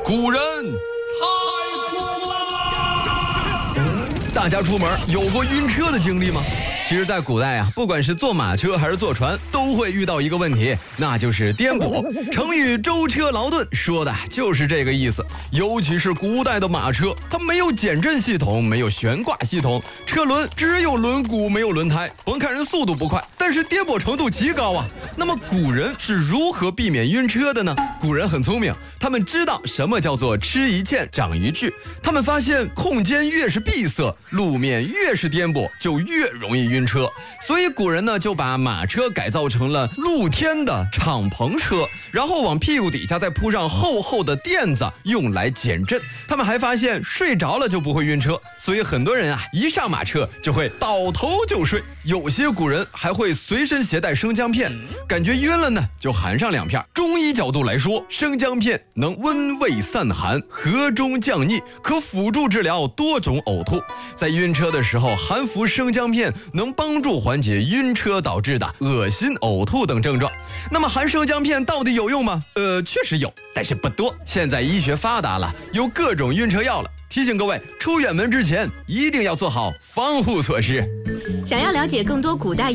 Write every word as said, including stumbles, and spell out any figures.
古人太酷了！ 大家出门有过晕车的经历吗？其实在古代啊，不管是坐马车还是坐船，都会遇到一个问题，那就是颠簸。成语舟车劳顿说的就是这个意思。尤其是古代的马车，它没有减震系统，没有悬挂系统，车轮只有轮毂没有轮胎，甭看人速度不快，但是颠簸程度极高啊。那么古人是如何避免晕车的呢？古人很聪明，他们知道什么叫做吃一堑长一智。他们发现空间越是闭塞，路面越是颠簸，就越容易晕车。所以古人呢就把马车改造成了露天的敞篷车，然后往屁股底下再铺上厚厚的垫子，用来减震。他们还发现睡着了就不会晕车，所以很多人啊一上马车就会倒头就睡。有些古人还会随身携带生姜片，感觉晕了呢就含上两片。中医角度来说，生姜片能温胃散寒，和中降逆，可辅助治疗多种呕吐。在晕车的时候含服生姜片，能帮助缓解晕车导致的恶心、呕吐等症状。那么含生姜片到底有用吗？呃，确实有，但是不多。现在医学发达了，有各种晕车药了。提醒各位，出远门之前一定要做好防护措施。 想要了解更多古代